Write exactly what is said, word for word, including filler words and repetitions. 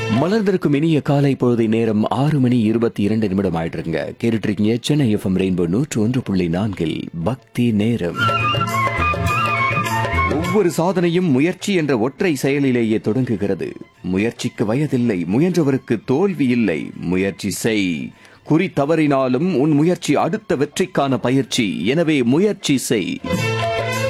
மலர்ந்திருக்கும் இனிய காலை பொழுதை நேரம் ஆறு மணி இருபத்தி இரண்டு நிமிடம் ஆயிட்டு கேட்டுட்டு இருக்கீங்க சென்னை எஃப்எம் ரெயின்போ நூற்று ஒன்று புள்ளி நான்கில் பக்தி நேரம். ஒவ்வொரு சாதனையும் முயற்சி என்ற ஒற்றை செயலிலேயே தொடங்குகிறது. முயற்சிக்கு வயதில்லை, முயன்றவருக்கு தோல்வி இல்லை. முயற்சி செய், குறி தவறினாலும் உன் முயற்சி அடுத்த வெற்றிக்கான பயிற்சி. எனவே முயற்சி செய்.